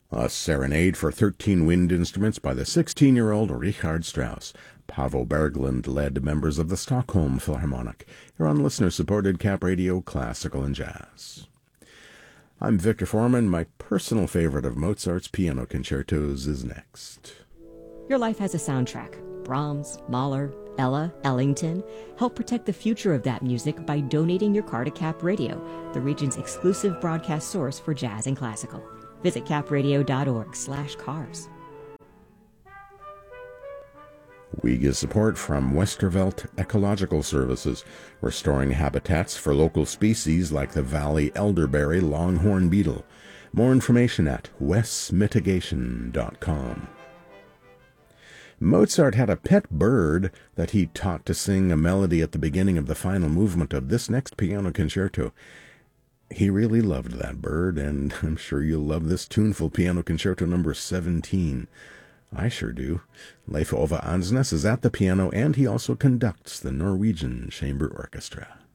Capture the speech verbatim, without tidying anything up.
A serenade for thirteen wind instruments by the sixteen-year-old Richard Strauss. Paavo Berglund led members of the Stockholm Philharmonic. You're on listener-supported Cap Radio Classical and Jazz. I'm Victor Foreman. My personal favorite of Mozart's piano concertos is next. Your life has a soundtrack. Brahms, Mahler, Ella, Ellington. Help protect the future of that music by donating your car to Cap Radio, the region's exclusive broadcast source for jazz and classical. Visit capradio.org slash cars. We get support from Westervelt Ecological Services, restoring habitats for local species like the valley elderberry longhorn beetle. More information at wes mitigation dot com. Mozart had a pet bird that he taught to sing a melody at the beginning of the final movement of this next piano concerto. He really loved that bird, and I'm sure you'll love this tuneful piano concerto number seventeen. I sure do. Leif Ove Ansnes is at the piano, and he also conducts the Norwegian Chamber Orchestra.